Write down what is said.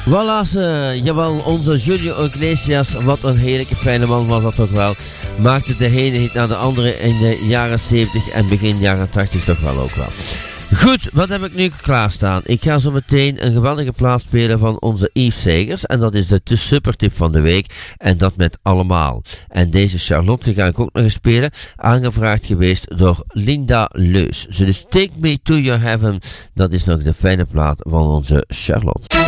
Voilà, jawel, onze Julio Iglesias, wat een heerlijke fijne man was dat toch wel. Maakte de ene hit naar de andere in de jaren 70 en begin jaren 80 toch wel ook wel. Goed, wat heb ik nu klaarstaan? Ik ga zo meteen een geweldige plaat spelen van onze Yves Segers. En dat is de supertip van de week. En dat met allemaal. En deze Charlotte ga ik ook nog eens spelen. Aangevraagd geweest door Linda Leus. Dus Take Me To Your Heaven. Dat is nog de fijne plaat van onze Charlotte.